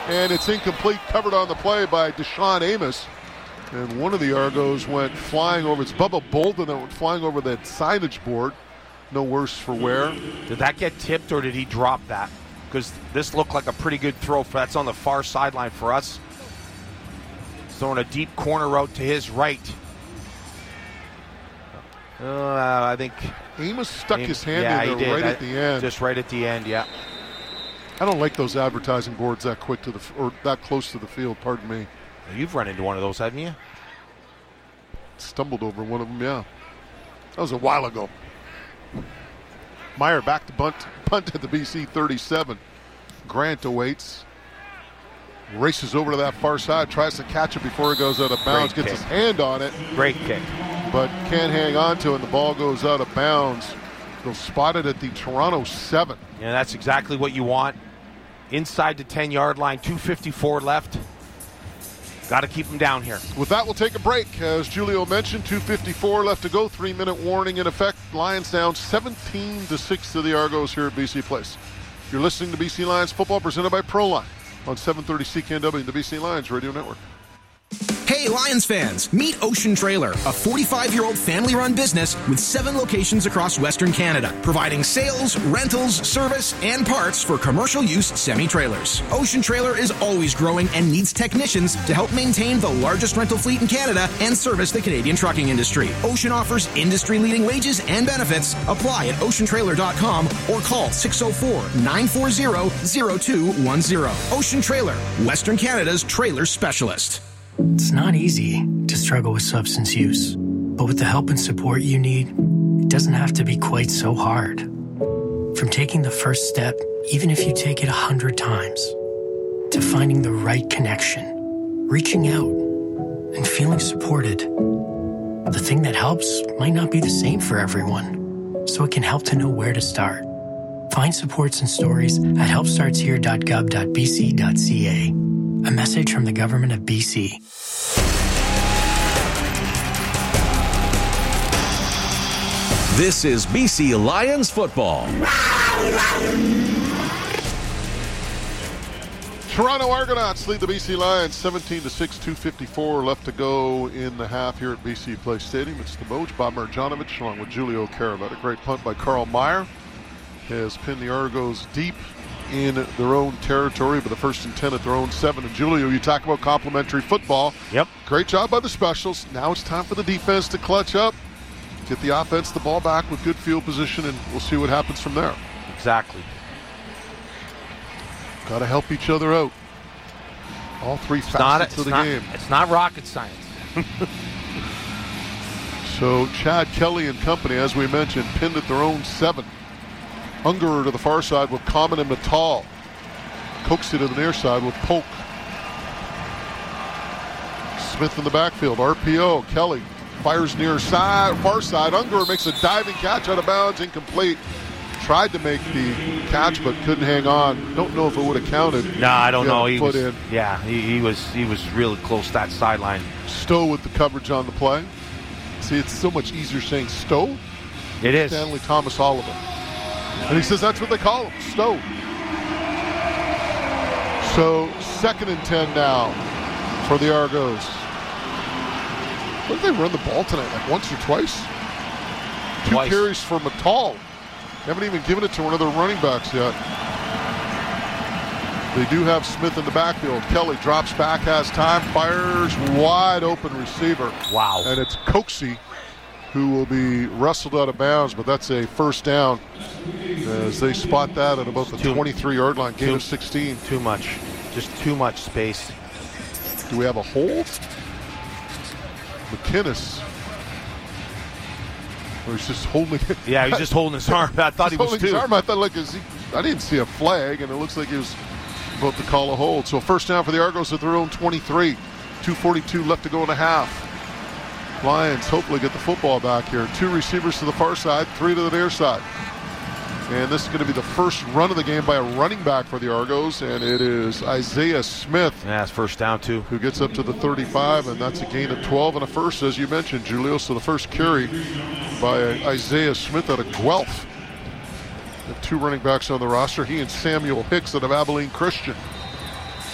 and it's incomplete, covered on the play by Deshaun Amos. And one of the Argos went flying over. It's Bubba Bolden that went flying over that signage board. No worse for wear. Did that get tipped or did he drop that? Because this looked like a pretty good throw. That's on the far sideline for us. Throwing a deep corner route to his right. I think Amos stuck his hand in there right at the end. Just right at the end, yeah. I don't like those advertising boards that quick to or that close to the field. Pardon me. You've run into one of those, haven't you? Stumbled over one of them, yeah. That was a while ago. Meyer back to punt at the BC 37. Grant awaits. Races over to that far side, tries to catch it before it goes out of bounds, gets his hand on it. Great kick. But can't hang on to it, and the ball goes out of bounds. They'll spot it at the Toronto 7. Yeah, that's exactly what you want. Inside the 10-yard line, 2:54 left. Got to keep them down here. With that, we'll take a break. As Julio mentioned, 2:54 left to go. 3-minute warning in effect. Lions down 17-6 to the Argos here at BC Place. You're listening to BC Lions football presented by Proline on 730 CKNW and the BC Lions Radio Network. Hey, Lions fans, meet Ocean Trailer, a 45-year-old family-run business with 7 locations across Western Canada, providing sales, rentals, service, and parts for commercial use semi-trailers. Ocean Trailer is always growing and needs technicians to help maintain the largest rental fleet in Canada and service the Canadian trucking industry. Ocean offers industry-leading wages and benefits. Apply at oceantrailer.com or call 604-940-0210. Ocean Trailer, Western Canada's trailer specialist. It's not easy to struggle with substance use, but with the help and support you need, it doesn't have to be quite so hard. From taking the first step, even if you take it 100 times, to finding the right connection, reaching out, and feeling supported. The thing that helps might not be the same for everyone, so it can help to know where to start. Find supports and stories at helpstartshere.gov.bc.ca. A message from the Government of BC. This is BC Lions football. Toronto Argonauts lead the BC Lions 17-6, 2:54 left to go in the half here at BC Place Stadium. It's the Moj, Bob Marjanovic, along with Julio Caravat. A great punt by Carl Meyer has pinned the Argos deep in their own territory, but the 1st and 10 at their own 7. And Julio, you talk about complimentary football. Yep. Great job by the specials. Now it's time for the defense to clutch up, get the offense the ball back with good field position, and we'll see what happens from there. Exactly. Got to help each other out. All 3 facets of the game. It's not rocket science. So Chad Kelly and company, as we mentioned, pinned at their own 7. Ungerer to the far side with Common and Matal. Coaxey to the near side with Polk. Smith in the backfield. RPO. Kelly fires near side, far side. Ungerer makes a diving catch out of bounds. Incomplete. Tried to make the catch but couldn't hang on. Don't know if it would have counted. No, I don't know. He was really close to that sideline. Stowe with the coverage on the play. See, it's so much easier saying Stowe. It is. Stanley Thomas Oliver. And he says that's what they call him, Stowe. So 2nd and 10 now for the Argos. What did they run the ball tonight? Like once or twice? Two carries for Matal. Haven't even given it to one of their running backs yet. They do have Smith in the backfield. Kelly drops back, has time, fires wide open receiver. Wow. And it's Coaxey who will be wrestled out of bounds, but that's a first down as they spot that at about the 23-yard line, gain of 16. Too much. Just too much space. Do we have a hold? McInnes. Or he's just holding it. Yeah, he's just holding his arm. I thought he was too. His arm. I thought, I didn't see a flag, and it looks like he was about to call a hold. So first down for the Argos at their own 23. 2:42 left to go in the half. Lions hopefully get the football back here. 2 receivers to the far side, 3 to the near side. And this is going to be the first run of the game by a running back for the Argos, and it is Isaiah Smith. Yeah, it's first down too. Who gets up to the 35, and that's a gain of 12 and a first, as you mentioned, Julio. So the first carry by Isaiah Smith out of Guelph. The 2 running backs on the roster, he and Samuel Hicks out of Abilene Christian.